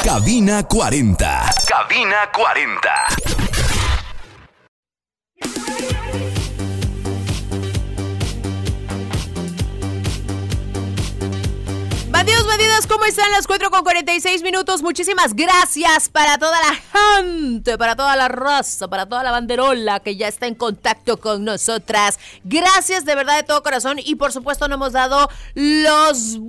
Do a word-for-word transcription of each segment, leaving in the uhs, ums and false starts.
Cabina cuarenta. Cabina cuarenta. Bandidos, bandidas, ¿cómo están? Las cuatro con cuarenta y seis minutos. Muchísimas gracias para toda la gente, para toda la raza, para toda la banderola que ya está en contacto con nosotras. Gracias de verdad de todo corazón y por supuesto no hemos dado los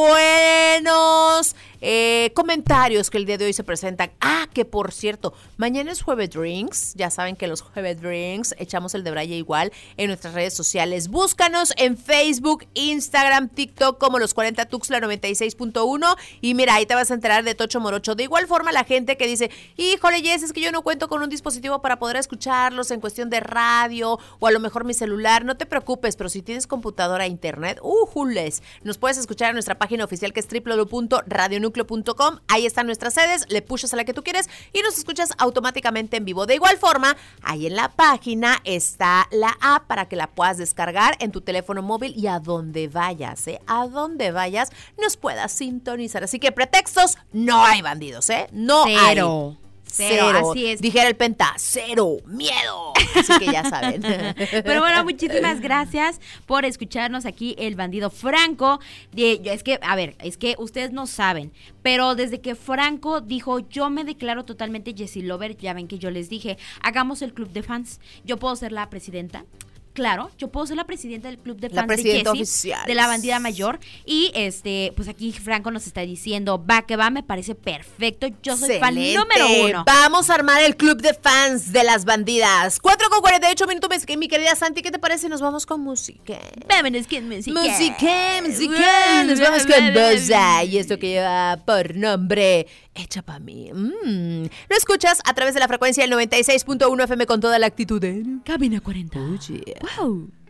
buenos eh, comentarios que el día de hoy se presentan. Ah, que por cierto, mañana es Jueves Drinks. Ya saben que los Jueves Drinks echamos el de Braille igual en nuestras redes sociales. Búscanos en Facebook, Instagram, TikTok como los cuarenta Tuxtla noventa y seis punto uno y mira, ahí te vas a enterar de Tocho Morocho. De igual forma la gente que dice, híjole, Jess, es que yo no cuento con un dispositivo para poder escucharlos en cuestión de radio o a lo mejor mi celular, no te preocupes, pero si tienes computadora e internet, ujules, nos puedes escuchar en nuestra página oficial que es doble u doble u doble u punto radio núcleo punto com. Ahí están nuestras sedes, le pushas a la que tú quieres y nos escuchas automáticamente en vivo. De igual forma, ahí en la página está la app para que la puedas descargar en tu teléfono móvil y a donde vayas, ¿eh? A donde vayas nos puedas sintonizar. Así que pretextos no hay, bandidos, ¿eh? No Cero. hay. Cero, Cero, así es. Dijera el Penta, cero, miedo. Así que ya saben. Pero bueno, muchísimas gracias por escucharnos aquí, el bandido Franco. De, es que, a ver, es que ustedes no saben, pero desde que Franco dijo, yo me declaro totalmente Jessie Lover, ya ven que yo les dije, hagamos el club de fans. Yo puedo ser la presidenta. Claro, yo puedo ser la presidenta del club de fans de Jessie, oficial de la bandida mayor. Y este, pues aquí Franco nos está diciendo, va que va, me parece perfecto. Yo soy Excelente. fan número uno. Vamos a armar el club de fans de las bandidas. cuatro con cuarenta y ocho minutos, mi querida Santi, ¿qué te parece? Nos vamos con música. Vámonos con música. Música, música. Nos vamos con Bosa. Y esto que lleva por nombre Hecha pa' mí. Mm. Lo escuchas a través de la frecuencia del noventa y seis punto uno F M con toda la actitud de Cabina cuarenta. Oh, yeah. Wow.